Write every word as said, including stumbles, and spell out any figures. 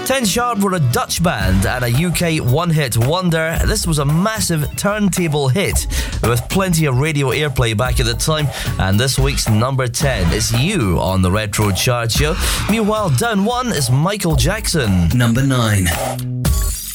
ten Sharp were a Dutch band and a U K one-hit wonder. This was a massive turntable hit with plenty of radio airplay back at the time, and this week's number ten is You on the Retro Chart Show. Meanwhile, down one is Michael Jackson. Number nine.